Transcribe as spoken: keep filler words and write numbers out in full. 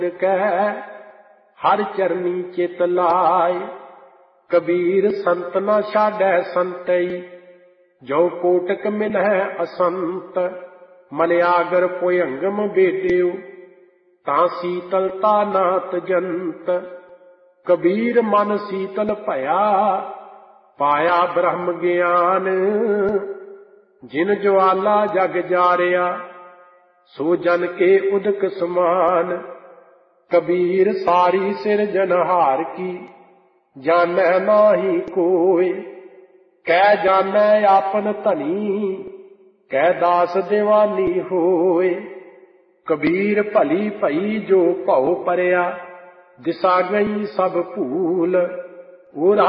ਕੈ ਹਰ ਚਰਨੀ ਚਿਤ ਲਾਇ। ਕਬੀਰ ਸੰਤ ਨਾ ਛਾਡੈ ਸੰਤਈ, ਜੋ ਕੋਟਕ ਮਿਲਹਿ ਅਸੰਤ। ਮਲਿਆਗਰ ਭੁਯੰਗਮ ਬੇਦਿਉ, ਤਾਂ ਸੀਤਲਤਾ ਨਾ ਤਜੰਤ। ਕਬੀਰ ਮਨ ਸੀਤਲ ਭਇਆ, ਪਾਇਆ ਬ੍ਰਹਮ ਗਿਆਨ। ਜਿਨ ਜਵਾਲਾ ਜਗ ਜਾਰਿਆ, ਸੋ ਜਨ ਕੇ ਉਦਕ ਸਮਾਨ। ਕਬੀਰ ਸਾਰੀ ਸਿਰਜਨਹਾਰ ਕੀ, ਜਾਣੈ ਨਾਹੀ ਕੋਇ। ਕਹਿ ਜਾਣੈ ਆਪਨ ਧਨੀ, ਕਹਿ ਦਾਸ ਦੀਵਾਨੀ ਹੋਇ। ਕਬੀਰ ਭਲੀ ਭਈ ਜੋ ਭਉ ਪਰਿਆ, ਦਿਸਾ ਗਈ ਸਭ ਭੂਲ।